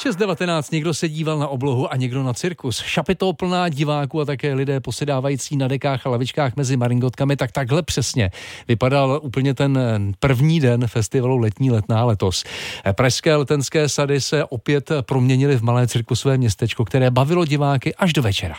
6:19, někdo se díval na oblohu a někdo na cirkus. Šapitol plná diváků a také lidé posedávající na dekách a lavičkách mezi maringotkami, tak takhle přesně vypadal úplně ten první den festivalu Letní letná letos. Pražské letenské sady se opět proměnily v malé cirkusové městečko, které bavilo diváky až do večera.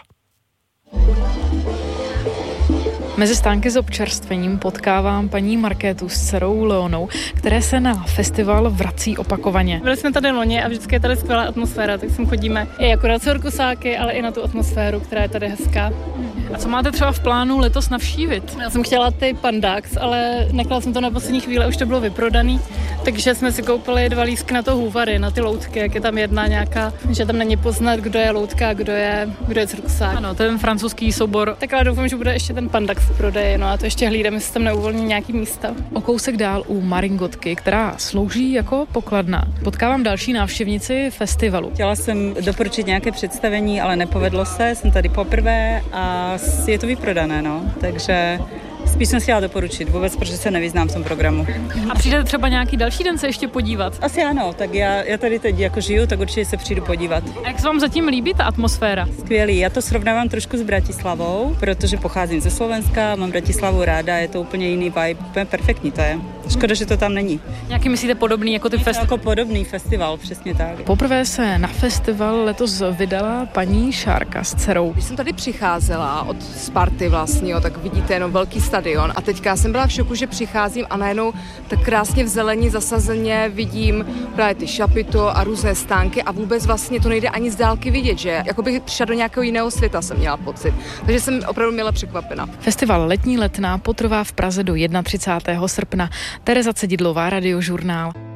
Mezi stánky s občerstvením potkávám paní Markétu s dcerou Leonou, které se na festival vrací opakovaně. Byli jsme tady loni a vždycky je tady skvělá atmosféra, tak sem chodíme i jako na cirkusáky, ale i na tu atmosféru, která je tady hezká. A co máte třeba v plánu letos navštívit? Já jsem chtěla ty Pandax, ale nekla jsem to na poslední chvíli, už to bylo vyprodaný, takže jsme si koupili 2 lístky na to Hůvary, na ty loutky, jak je tam jedna nějaká, že tam není poznat, kdo je loutka a kdo je cirkusák. Ano, ten francouzský soubor. Tak ale doufám, že bude ještě ten Pandax v prodeji, no a to ještě hlídám, jestli tam neuvolní nějaký místa. O kousek dál u Maringotky, která slouží jako pokladna, potkávám další návštěvnici festivalu. Chtěla jsem doporučit nějaké představení, ale nepovedlo se, jsem tady poprvé a je to vyprodané, no, takže spíš jsem chtěla doporučit vůbec, protože se nevyznám v tom programu. A přijdete třeba nějaký další den se ještě podívat? Asi ano, tak já tady teď jako žiju, tak určitě se přijdu podívat. A jak se vám zatím líbí ta atmosféra? Skvělý, já to srovnávám trošku s Bratislavou, protože pocházím ze Slovenska, mám Bratislavu ráda, je to úplně jiný vibe, úplně perfektní to je. Škoda, že to tam není. Nějaký myslíte podobný jako ty festival? Jako podobný festival, přesně tak. Poprvé se na festival letos vydala paní Šárka s dcerou. Když jsem tady přicházela od Sparty vlastně, tak vidíte jenom velký stadion a teďka jsem byla v šoku, že přicházím a najednou tak krásně v zelení zasazeně vidím právě ty šapito a různé stánky a vůbec vlastně to nejde ani z dálky vidět, že jako bych přišla do nějakého jiného světa, jsem měla pocit. Takže jsem opravdu měla překvapena. Festival Letní letná potrvá v Praze do 31. srpna. Tereza Cedidlová, Radiožurnál.